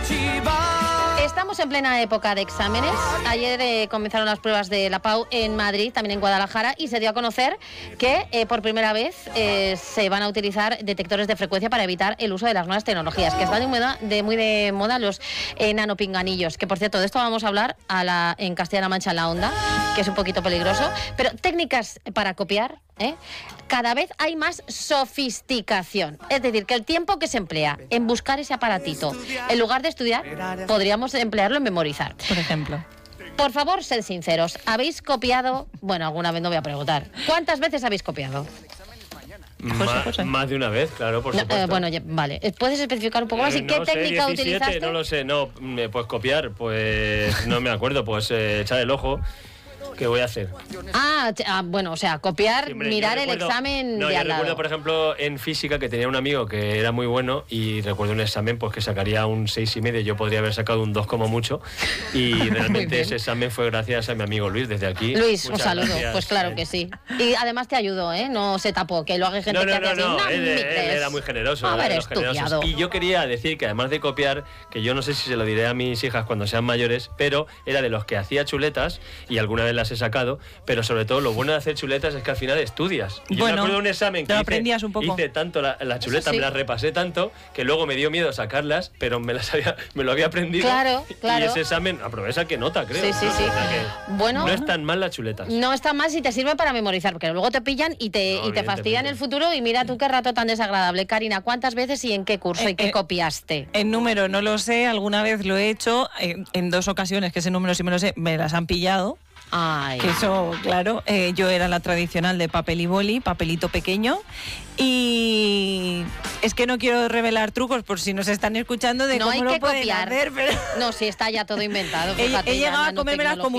Estamos en plena época de exámenes. Ayer comenzaron las pruebas de la PAU en Madrid, también en Guadalajara, y se dio a conocer que por primera vez se van a utilizar detectores de frecuencia para evitar el uso de las nuevas tecnologías, que están muy de moda los nanopinganillos, que por cierto, de esto vamos a hablar en Castilla-La Mancha en la Onda, que es un poquito peligroso, pero técnicas para copiar, cada vez hay más sofisticación. Es decir, que el tiempo que se emplea en buscar ese aparatito, en lugar de estudiar, podríamos emplearlo en memorizar. Por ejemplo. Por favor, sed sinceros. ¿Habéis copiado? Bueno, alguna vez no voy a preguntar. ¿Cuántas veces habéis copiado? José. Más de una vez, claro, por supuesto. Bueno, vale. ¿Puedes especificar un poco más? ¿Y qué técnica 17, utilizaste? No lo sé, no. Pues copiar, pues no me acuerdo, pues echar el ojo. ¿Qué voy a hacer? Bueno, o sea, copiar, sí, hombre, mirar el examen de al lado. Recuerdo, por ejemplo, en física que tenía un amigo que era muy bueno y recuerdo un examen pues que sacaría un 6,5, yo podría haber sacado un 2 como mucho, y realmente ese examen fue gracias a mi amigo Luis, desde aquí. Luis, un saludo, gracias. Pues claro que sí. Y además te ayudó, no se tapó, que lo haga gente que hace así. No, él era muy generoso. Y yo quería decir que además de copiar, que yo no sé si se lo diré a mis hijas cuando sean mayores, pero era de los que hacía chuletas y alguna vez las he sacado, pero sobre todo lo bueno de hacer chuletas es que al final estudias. Yo me acuerdo de un examen que hice tanto la chuleta, me las repasé tanto que luego me dio miedo sacarlas, pero me lo había aprendido. Claro. Y ese examen aprovecha que nota, creo. Sí. O sea que bueno, no están mal las chuletas. No están mal si te sirve para memorizar, porque luego te pillan y te fastidian el futuro, y mira tú qué rato tan desagradable. Karina, ¿cuántas veces y en qué curso y qué copiaste? En número no lo sé, alguna vez lo he hecho, en 2 ocasiones, que ese número sí me lo sé, me las han pillado. Ay. Que eso, claro, yo era la tradicional de papel y boli, papelito pequeño, y es que no quiero revelar trucos por si nos están escuchando de cómo lo pueden hacer, pero... No, si está ya todo inventado. He llegado a comérmelas como